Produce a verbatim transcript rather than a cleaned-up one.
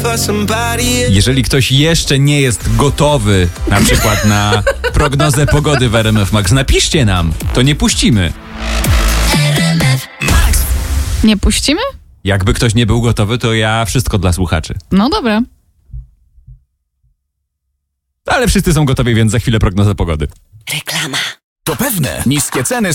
Jeżeli ktoś jeszcze nie jest gotowy na przykład na prognozę pogody w R M F Max, napiszcie nam, to nie puścimy. Nie puścimy? Jakby ktoś nie był gotowy, to ja wszystko dla słuchaczy. No dobra. Ale wszyscy są gotowi, więc za chwilę prognoza pogody. Reklama. To pewne, niskie ceny